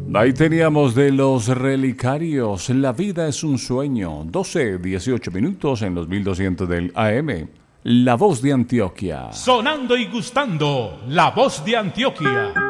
Ahí teníamos de Los Relicarios, La vida es un sueño, 12:18 minutos en los 1200 del AM. La voz de Antioquia. Sonando y gustando, la voz de Antioquia.